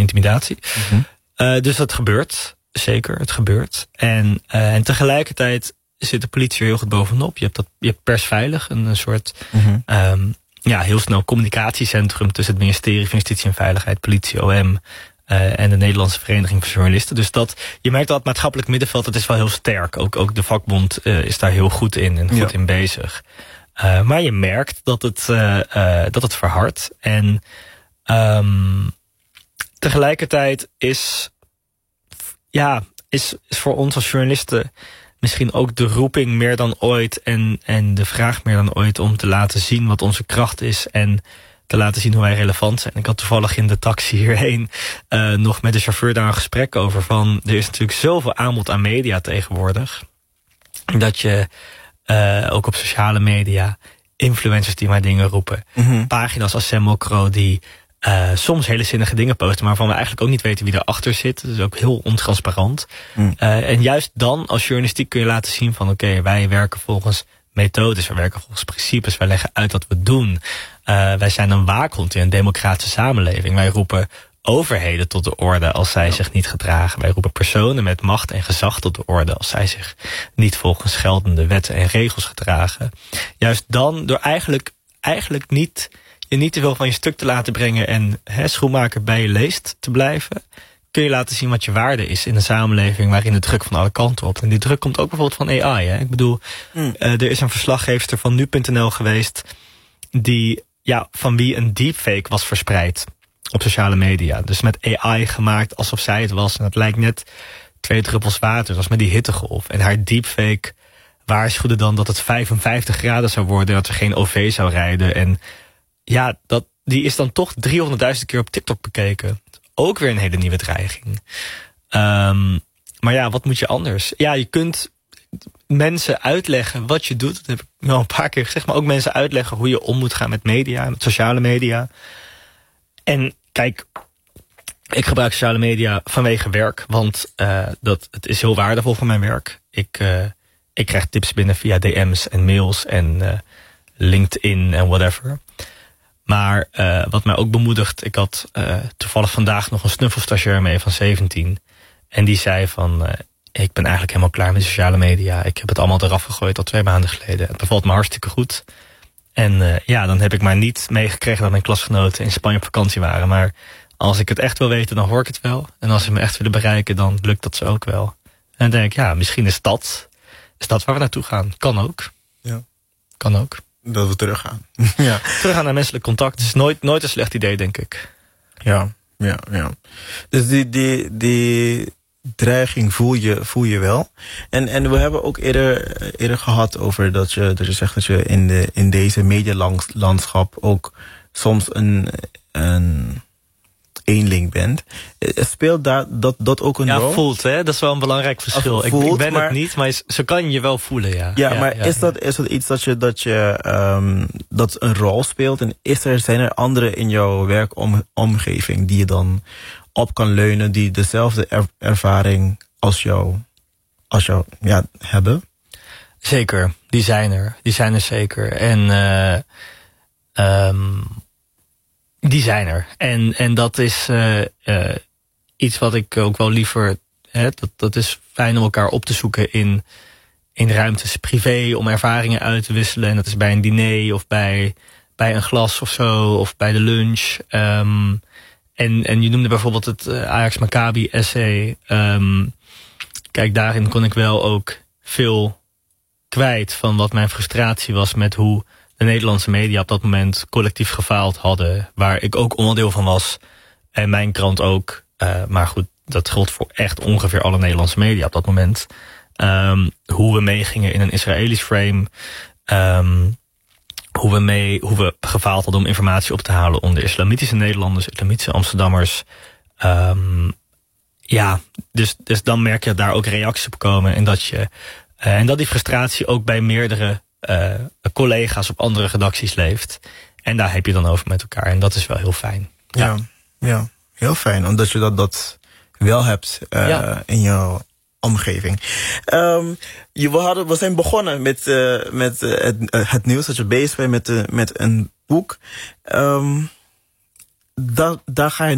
intimidatie. Dus dat gebeurt. Zeker, het gebeurt. En tegelijkertijd zit de politie er heel goed bovenop. Je hebt Persveilig, een soort heel snel communicatiecentrum tussen het ministerie van Justitie en Veiligheid, politie, OM en de Nederlandse Vereniging van Journalisten. Dus je merkt dat het maatschappelijk middenveld, het is wel heel sterk. Ook de vakbond is daar heel goed in en goed in bezig. Maar je merkt dat het verhardt. En tegelijkertijd is voor ons als journalisten misschien ook de roeping meer dan ooit en de vraag meer dan ooit om te laten zien wat onze kracht is en te laten zien hoe wij relevant zijn. Ik had toevallig in de taxi hierheen nog met de chauffeur daar een gesprek over van, er is natuurlijk zoveel aanbod aan media tegenwoordig, dat je ook op sociale media influencers die maar dingen roepen, pagina's als Sam Mokro die soms hele zinnige dingen posten, maar waarvan we eigenlijk ook niet weten wie erachter zit. Dat is ook heel ontransparant. En juist dan, als journalistiek, kun je laten zien van oké, wij werken volgens methodes, wij werken volgens principes, wij leggen uit wat we doen. Wij zijn een waakhond in een democratische samenleving. Wij roepen overheden tot de orde als zij zich niet gedragen. Wij roepen personen met macht en gezag tot de orde als zij zich niet volgens geldende wetten en regels gedragen. Juist dan, door eigenlijk niet je niet te veel van je stuk te laten brengen en schoenmaker bij je leest te blijven, kun je laten zien wat je waarde is in een samenleving waarin de druk van alle kanten op. En die druk komt ook bijvoorbeeld van AI. Hè? Ik bedoel, er is een verslaggeefster van nu.nl geweest van wie een deepfake was verspreid op sociale media. Dus met AI gemaakt alsof zij het was. En het lijkt net 2 druppels water, zoals met die hittegolf. En haar deepfake waarschuwde dan dat het 55 graden zou worden, dat er geen OV zou rijden. En die is dan toch 300.000 keer op TikTok bekeken. Ook weer een hele nieuwe dreiging. Maar wat moet je anders? Ja, je kunt mensen uitleggen wat je doet. Dat heb ik wel een paar keer gezegd. Maar ook mensen uitleggen hoe je om moet gaan met media, met sociale media. En kijk, ik gebruik sociale media vanwege werk. Want het is heel waardevol voor mijn werk. Ik krijg tips binnen via DM's en mails en LinkedIn en whatever. Maar wat mij ook bemoedigt, ik had toevallig vandaag nog een snuffelstagiair mee van 17. En die zei van, ik ben eigenlijk helemaal klaar met sociale media. Ik heb het allemaal eraf gegooid al 2 maanden geleden. Het bevalt me hartstikke goed. En dan heb ik maar niet meegekregen dat mijn klasgenoten in Spanje op vakantie waren. Maar als ik het echt wil weten, dan hoor ik het wel. En als ze me echt willen bereiken, dan lukt dat ze ook wel. En dan denk ik, misschien is dat waar we naartoe gaan. Kan ook. Ja. Kan ook. Dat we teruggaan. Teruggaan naar menselijk contact is nooit een slecht idee, denk ik. Ja. Dus die dreiging voel je wel. En we hebben ook eerder gehad over dat je zegt dat je in deze medialandschap ook soms een eenling bent. Speelt dat ook een rol? Ja, voelt, hè? Dat is wel een belangrijk verschil. Ik ben het niet, maar zo kan je wel voelen, ja. Maar is dat iets dat een rol speelt? En zijn er anderen in jouw werkomgeving die je dan op kan leunen, die dezelfde ervaring als jou hebben? Zeker, die zijn er zeker. En die zijn er. En dat is iets wat ik ook wel liever, dat is fijn om elkaar op te zoeken in ruimtes privé, om ervaringen uit te wisselen. En dat is bij een diner of bij een glas of zo, of bij de lunch. En je noemde bijvoorbeeld het Ajax Maccabi essay. Kijk, daarin kon ik wel ook veel kwijt van wat mijn frustratie was met hoe de Nederlandse media op dat moment collectief gefaald hadden. Waar ik ook onderdeel van was. En mijn krant ook. Maar goed, dat geldt voor echt ongeveer alle Nederlandse media op dat moment. Hoe we meegingen in een Israëlisch frame. Hoe we gefaald hadden om informatie op te halen onder islamitische Nederlanders, islamitische Amsterdammers. Dus dan merk je dat daar ook reacties op komen. En dat die frustratie ook bij meerdere collega's op andere redacties leeft. En daar heb je dan over met elkaar. En dat is wel heel fijn. Ja, heel fijn. Omdat je dat wel hebt in jouw omgeving. We zijn begonnen met het nieuws dat je bezig bent met een boek. Daar ga je